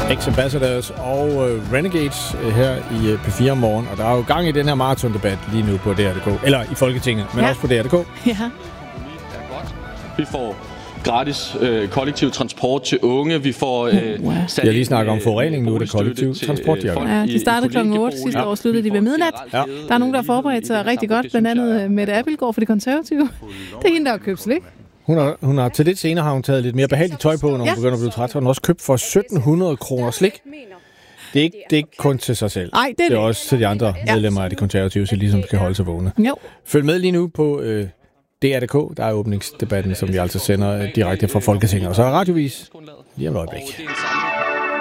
Ex-Ambassadors og Renegades her i P4 Morgen. Og der er jo gang i den her maratondebat lige nu på DR.dk. Eller i Folketinget, men også på DR.dk. Ja. Vi får gratis kollektiv transport til unge. Vi får... Jeg lige snakker om forurening nu, det kollektiv transport. Ja, de startede kl. 8 sidste år, sluttede de ved midnat. Ja. Der er nogen, der har forberedt sig rigtig godt, blandt andet Mette Abildgaard for De Konservative. Det er hende, der har købt slik. Hun har til lidt senere har hun taget lidt mere behageligt tøj på, når hun begynder at blive træt. Hun har også købt for 1.700 kroner slik. Det er ikke kun til sig selv. Nej, det er også til de andre medlemmer af De Konservative, så ligesom skal holde sig vågne. Jo. Følg med lige nu på DR.dk. Der er åbningsdebatten, som vi altså sender direkte fra Folketinget. Og så er Radiovis lige om et øjeblik.